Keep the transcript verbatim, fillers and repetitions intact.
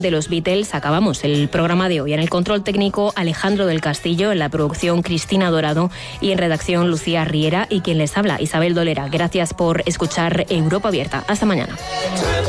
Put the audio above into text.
de los Beatles acabamos el programa de hoy. En el control técnico, Alejandro del Castillo, en la producción, Cristina Dorado, y en redacción, Lucía Riera, y quien les habla, Isabel Dolera. Gracias por escuchar Europa Abierta. Hasta mañana.